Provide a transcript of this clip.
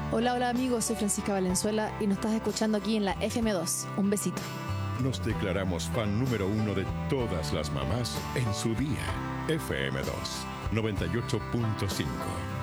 Hola, hola amigos, soy Francisca Valenzuela y nos estás escuchando aquí en la FM2. Un besito. Nos declaramos fan número 1 de todas las mamás en su día. FM2 98.5.